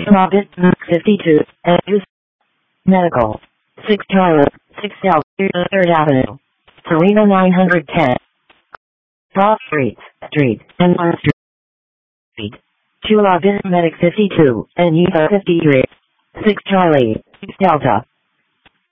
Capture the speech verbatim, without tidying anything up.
Robin fifty-two, and Medical. six Charlotte, six South, third Avenue. Serena nine hundred ten. Cross Street, Street, and one Street. Chula Medic fifty-two, and Utah fifty-three. six Charlie, six Delta.